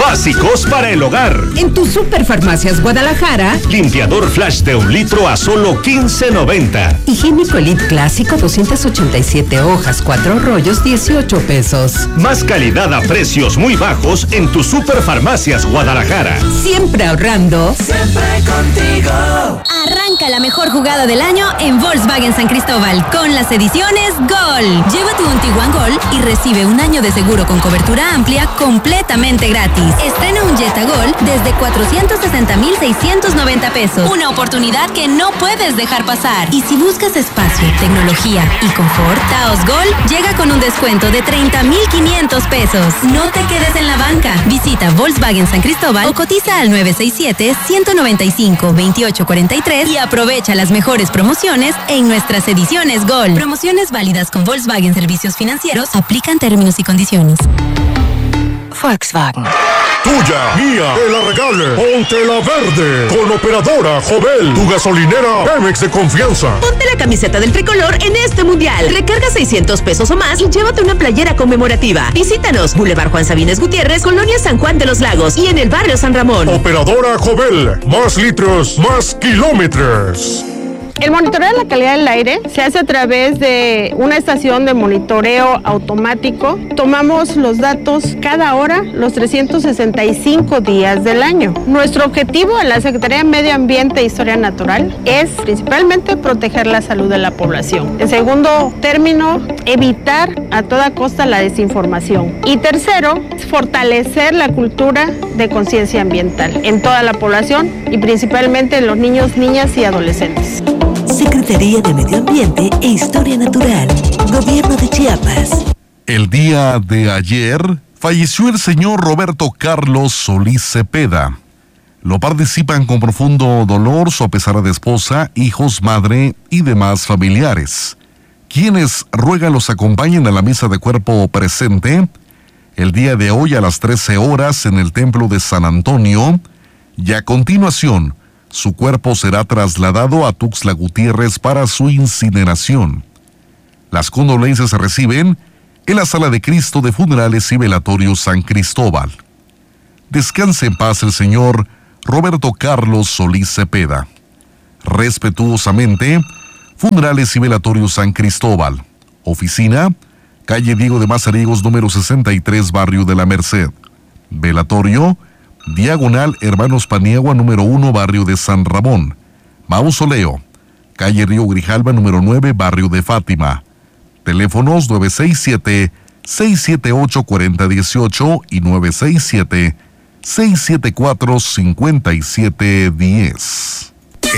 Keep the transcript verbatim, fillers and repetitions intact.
básicos para el hogar. En tu Superfarmacias Guadalajara, limpiador Flash de un litro a solo quince noventa. Higiénico Elite Clásico doscientas ochenta y siete hojas, cuatro rollos, dieciocho pesos. Más calidad a precios muy bajos en tu Superfarmacias Guadalajara. Siempre ahorrando. Siempre contigo. Arranca la mejor jugada del año en Volkswagen San Cristóbal con las ediciones Gol. Llévate un Tiguan Gol y recibe un año de seguro con cobertura amplia completamente gratis. Estrena un Jetta Gol desde cuatrocientos sesenta mil seiscientos noventa pesos. Una oportunidad que no puedes dejar pasar. Y si buscas espacio, tecnología y confort, Taos Gol llega con un descuento de treinta mil quinientos pesos. No te quedes en la banca. Visita Volkswagen San Cristóbal o cotiza al nueve seis siete, uno nueve cinco, dos ocho cuatro tres y aprovecha las mejores promociones en nuestras ediciones Gol. Promociones válidas con Volkswagen Servicios Financieros. Aplican términos y condiciones. Volkswagen. Tuya, mía, que la regale. Ponte la verde. Con Operadora Jovel, tu gasolinera Pemex de confianza. Ponte la camiseta del tricolor en este mundial. Recarga seiscientos pesos o más y llévate una playera conmemorativa. Visítanos, Boulevard Juan Sabines Gutiérrez, Colonia San Juan de los Lagos y en el barrio San Ramón. Operadora Jovel, más litros, más kilómetros. El monitoreo de la calidad del aire se hace a través de una estación de monitoreo automático. Tomamos los datos cada hora, los trescientos sesenta y cinco días del año. Nuestro objetivo en la Secretaría de Medio Ambiente e Historia Natural es principalmente proteger la salud de la población. En segundo término, evitar a toda costa la desinformación. Y tercero, fortalecer la cultura de conciencia ambiental en toda la población y principalmente en los niños, niñas y adolescentes. Secretaría de Medio Ambiente e Historia Natural, Gobierno de Chiapas. El día de ayer falleció el señor Roberto Carlos Solís Cepeda. Lo participan con profundo dolor su apesarada esposa, hijos, madre y demás familiares, quienes ruegan los acompañen a la misa de cuerpo presente el día de hoy a las trece horas en el Templo de San Antonio, y a continuación su cuerpo será trasladado a Tuxtla Gutiérrez para su incineración. Las condolencias se reciben en la Sala de Cristo de Funerales y Velatorios San Cristóbal. Descanse en paz el señor Roberto Carlos Solís Cepeda. Respetuosamente, Funerales y Velatorios San Cristóbal. Oficina, calle Diego de Mazariegos, número sesenta y tres, Barrio de la Merced. Velatorio, Diagonal Hermanos Paniagua, número uno, Barrio de San Ramón. Mausoleo, calle Río Grijalva, número nueve, Barrio de Fátima. Teléfonos nueve seis siete, seis siete ocho, cuatro cero uno ocho y nueve seis siete, seis siete cuatro, cinco siete uno cero.